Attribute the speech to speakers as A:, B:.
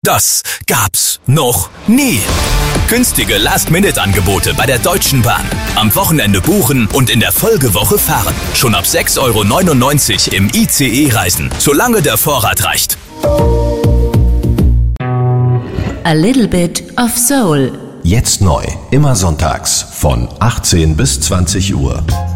A: Das gab's noch nie. Günstige Last-Minute-Angebote bei der Deutschen Bahn. Am Wochenende buchen und in der Folgewoche fahren. Schon ab 6,99 € im ICE reisen, solange der Vorrat reicht.
B: A little bit of soul.
C: Jetzt neu, immer sonntags von 18 bis 20 Uhr.